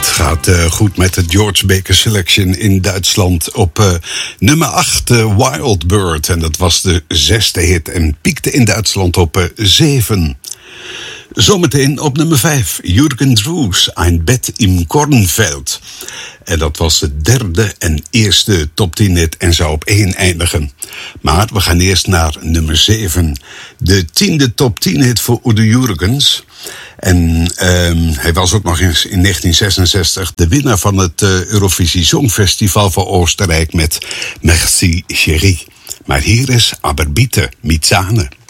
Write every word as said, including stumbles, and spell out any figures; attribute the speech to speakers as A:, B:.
A: Het gaat uh, goed met de George Baker Selection in Duitsland. Op uh, nummer acht, uh, Wild Bird. En dat was de zesde hit en piekte in Duitsland op uh, zeven. Zometeen op nummer vijf, Jürgen Drews, Ein Bett im Kornfeld. En dat was de derde en eerste top tien hit en zou op één eindigen. Maar we gaan eerst naar nummer zeven. De tiende top tien hit voor Udo Jürgens. En um, hij was ook nog eens in negentien zesenzestig de winnaar van het uh, Eurovisie Songfestival van Oostenrijk met Merci Chérie. Maar hier is Aber bitte mit Sahne.